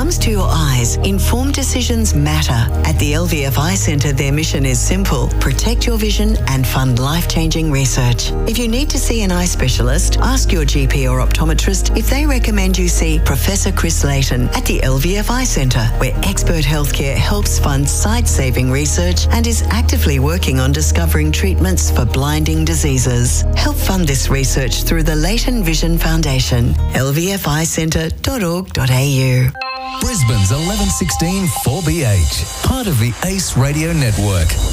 comes to your eyes, informed decisions matter. At the LVF Eye Centre, their mission is simple: protect your vision and fund life-changing research. If you need to see an eye specialist, ask your GP or optometrist if they recommend you see Professor Chris Layton at the LVF Eye Centre, where expert healthcare helps fund sight-saving research and is actively working on discovering treatments for blinding diseases. Help fund this research through the Layton Vision Foundation. lvficentre.org.au. Brisbane's 1116 4BH, part of the ACE Radio Network.